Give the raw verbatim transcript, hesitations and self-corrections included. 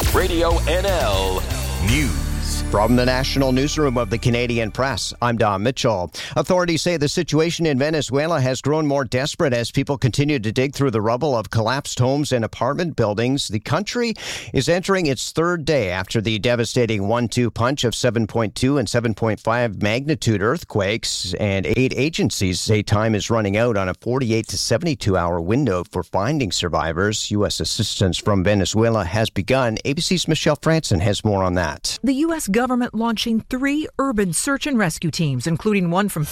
Radio N L News. From the National Newsroom of the Canadian Press, I'm Don Mitchell. Authorities say the situation in Venezuela has grown more desperate as people continue to dig through the rubble of collapsed homes and apartment buildings. The country is entering its third day after the devastating one two punch of seven point two and seven point five magnitude earthquakes, and aid agencies say time is running out on a forty-eight to seventy-two hour window for finding survivors. U S assistance from Venezuela has begun. A B C's Michelle Franson has more on that. The U S government launching three urban search and rescue teams, including one from